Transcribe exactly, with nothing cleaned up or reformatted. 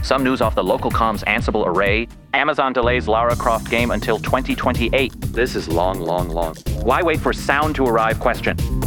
Some news off the local comms Ansible array. Amazon delays Lara Croft game until twenty twenty-eight. This is long, long, long. Why wait for sound to arrive question?